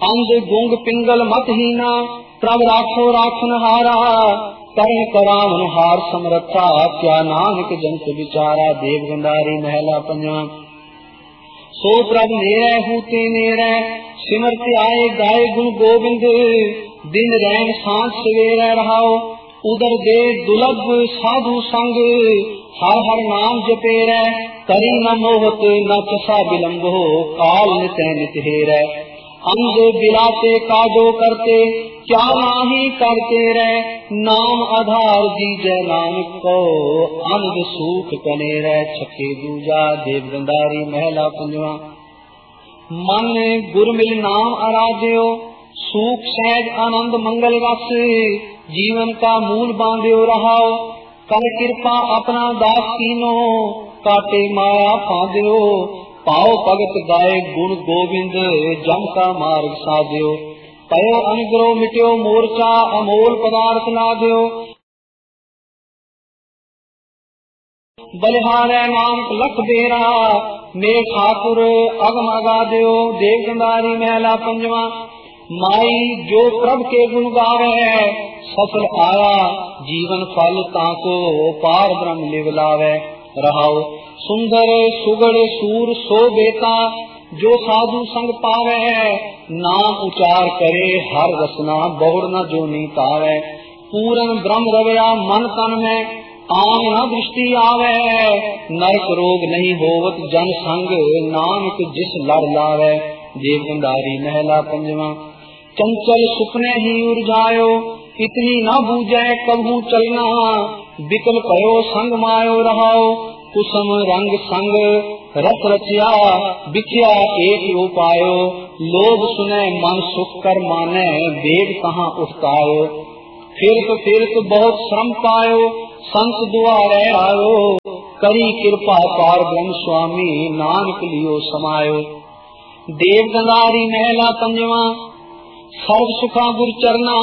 अंध गुंग पिंगल मत हीना प्रभ राखो राखन हारा करण करावन हार समरथा क्या नानक जंत विचारा। देव गंधारी महला पंजवा। सो प्रभ नेरै हूते नेरै सिमरत आए गाए गुण गोबिंद दिन रैन सांझ सवेरै रहाओ उदर दे दुलभ साधु संग हर हर नाम जपेरै करी न मोहत न चसा विलंब हो काल नित नित हेरै। अंध बिलाते काजो करते क्या नाही करते रह नाम आधार दीजै नानक को अंध सूख कने रह। छके दूजा। देव गंधारी महला पंजवा। मन गुरमिल नाम आराध्यो सूख सहज आनंद मंगल रस जीवन का मूल बांध्यो रहाओ कर कृपा अपना दास कीनो काटे माया फांध्यो पाओ भगत गाए गुण गोविंद जम का मार्ग साध्यो पयो अनुग्रह मिट्यो मोर्चा अमोल पदार्थ लाद्यो बलिहारै नानक लख बेरा मेरे ठाकुर अगम अगाद्यो। देव गंधारी महला पंजवा। माई जो प्रभ के गुण गावे सफल आया जीवन फल ताको पार ब्रह्म लिव लावे रहाओ। सुंदर सुगड़ सूर सो बेता जो साधु संग पावे नाम उचार करे हर रसना बहुर न जो नी पावे। पूरन ब्रह्म रवया मन तन में आम न दृष्टि आवे नरक रोग नहीं होवत जन संग नानक जिस लड़ लावे। देव गंधारी महला पंजवा। चंचल सुपने ही उर्जायो इतनी न बूझे कबू चलना बिकल पयो संग मायो रहाओ कुसुम रंग संग रस रचिया बिखिया एक उपायो लोभ सुने मन सुख कर माने वेद कहाँ उठतायो फिरत बहुत श्रम पायो संत दुआरे आयो करी कृपा पार ब्रह्म स्वामी नानक लियो समायो। देव गंधारी महला पंजवा। सर्व सुखा गुर चरना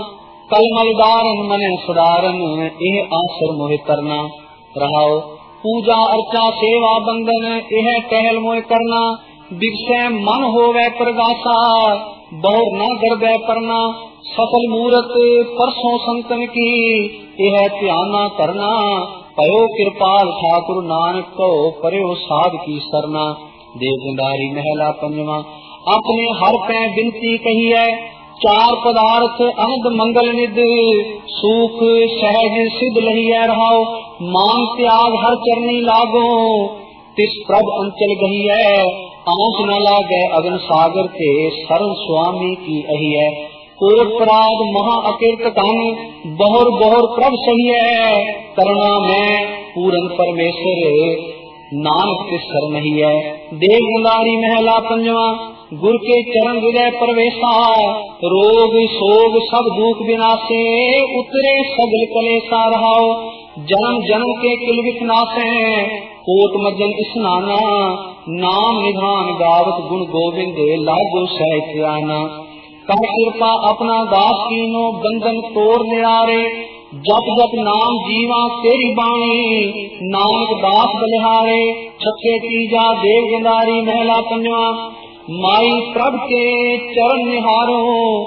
कलमल दारन मने सुधारन एह आसर मोहि तरना रहाओ। पूजा अर्चा सेवा बंदन यह टहल मोह करना बिगसै मन होवे प्रगासा बहुर न गर्भै परना सफल मूरत परसों संतन की यह ध्याना करना पयो कृपाल ठाकुर नानक को परयो साध की सरना। देव गंधारी महला पंजवा। अपने हर पै बिनती कही है चार पदार्थ अनंद मंगल निध सुख सहज सिद्ध लहिया रहाओ मान त्याग हर चरनी लागो तिस प्रभ अंचल गही है आंच न लागे अगन सागर के शरण स्वामी की अही है। कोट पराध महा अकीर्त कन बहुर बहुर प्रभ सही है करुणा में पूरन परमेश्वर नानक के सर नहीं है। देव गंधारी महला पंजवा। गुर के चरण हृदय प्रवेशा रोग सोग सब दुख विनाशे उतरे सगल कलेसा रहाओ जन्म जन्म के किल विनाशे कोट मज्जन स्नाना नाम निधान गावत गुण गोविंद लागो सहत्याना। कर कृपा अपना दास कीनो बंधन तोड़ निरारे जप जप नाम जीवा तेरी बाणी नानक दास बलिहारे। छठे तीजा। देव गंधारी महला पंजवा। माई प्रभ के चरण निहारो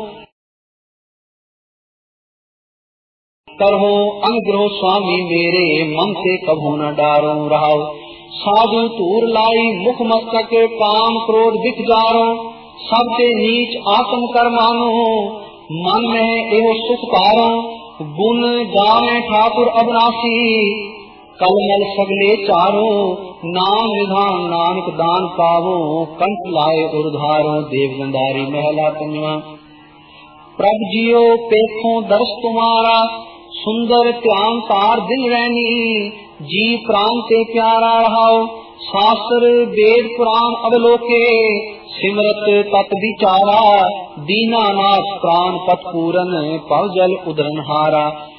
करहो अनुग्रह स्वामी मेरे मन से कभू न डारो रहाओ। साधु तूर लाई मुख मस्तक काम क्रोध दिख जारो सबसे नीच आत्म कर मानो मन में एहो सुख पारो गुण गावे ठाकुर अविनाशी कलमल सगले चारो नाम निधान नानक दान पावो कंठ लाए उर्धारो। देव गंधारी महला पंजवा। प्रभ जियो पेखो दर्श तुम्हारा सुंदर त्यान तार दिन रहनी जी प्राण से प्यारा रहाओ शास्त्र वेद पुराण अवलोके सिमरत तत् विचारा दीनानाथ प्राण पत पूरन पव जल उदरन हारा।